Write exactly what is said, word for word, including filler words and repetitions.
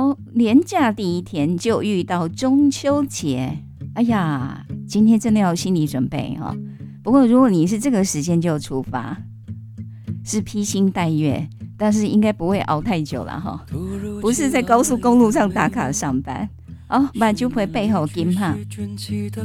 好，连假第一天就遇到中秋节，哎呀，今天真的要有心理准备哈、哦。不过如果你是这个时间就出发，是披星戴月，但是应该不会熬太久了哈、哦，不是在高速公路上打卡上班。好，把酒杯背后金哈。